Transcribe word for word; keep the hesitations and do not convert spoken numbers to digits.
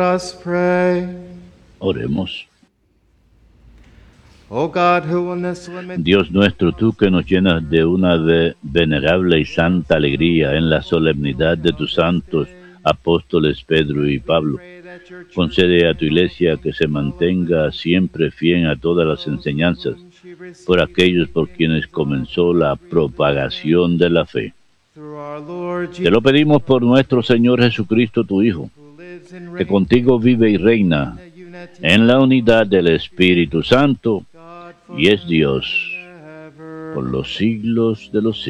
us pray. Oremos. O God, who in this limited Dios nuestro, tú que nos llenas de una ve- venerable y santa alegría en la solemnidad de tus santos apóstoles Pedro y Pablo, concede a tu iglesia que se mantenga siempre fiel a todas las enseñanzas por aquellos por quienes comenzó la propagación de la fe. Te lo pedimos por nuestro Señor Jesucristo, tu Hijo, que contigo vive y reina en la unidad del Espíritu Santo y es Dios por los siglos de los siglos.